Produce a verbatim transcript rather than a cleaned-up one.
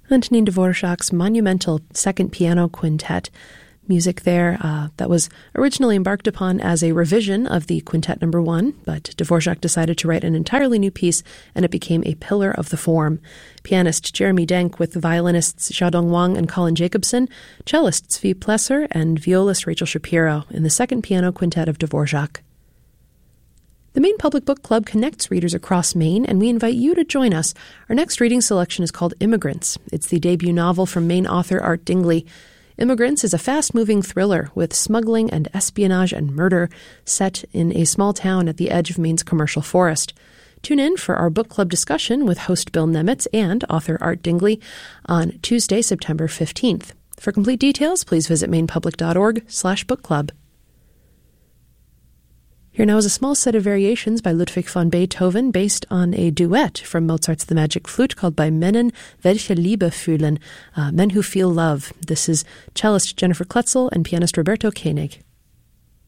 Antonin Dvorak's monumental Second Piano Quintet. Music there uh, that was originally embarked upon as a revision of the Quintet Number One, but Dvorak decided to write an entirely new piece, and it became a pillar of the form. Pianist Jeremy Denk with violinists Xiaodong Wang and Colin Jacobson, cellists Zvi Plesser, and violist Rachel Shapiro in the Second Piano Quintet of Dvorak. The Maine Public Book Club connects readers across Maine, and we invite you to join us. Our next reading selection is called Immigrants. It's the debut novel from Maine author Art Dingley. Immigrants is a fast-moving thriller with smuggling and espionage and murder set in a small town at the edge of Maine's commercial forest. Tune in for our book club discussion with host Bill Nemitz and author Art Dingley on Tuesday, September fifteenth. For complete details, please visit mainepublic.org slash book club. Here now is a small set of variations by Ludwig van Beethoven based on a duet from Mozart's The Magic Flute called Bei Männern, welche Liebe fühlen, uh, Men Who Feel Love. This is cellist Jennifer Kletzel and pianist Roberto Koenig.